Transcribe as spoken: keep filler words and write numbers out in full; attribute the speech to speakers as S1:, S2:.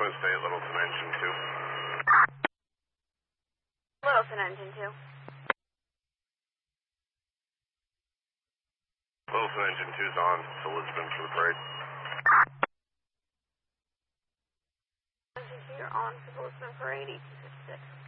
S1: Twin State, Littleton Engine two.
S2: Littleton Engine two.
S1: Littleton Engine two's on to Lisbon for the parade.
S2: Engine two, you're on for the Lisbon parade, eighteen fifty-six.